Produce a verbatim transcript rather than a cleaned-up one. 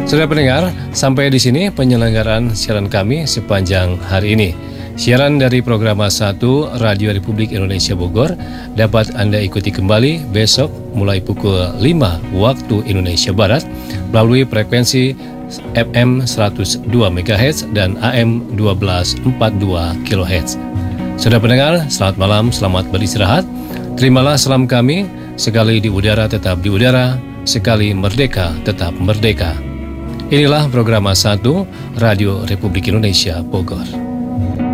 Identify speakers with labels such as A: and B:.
A: Saudara pendengar, sampai di sini penyelenggaraan siaran kami sepanjang hari ini. Siaran dari program satu Radio Republik Indonesia Bogor dapat Anda ikuti kembali besok mulai pukul lima waktu Indonesia Barat melalui frekuensi F M seratus dua megahertz dan A M dua belas empat puluh dua kilohertz. Saudara pendengar, selamat malam, selamat beristirahat. Terimalah salam kami, sekali di udara tetap di udara, sekali merdeka tetap merdeka. Inilah program satu Radio Republik Indonesia Bogor.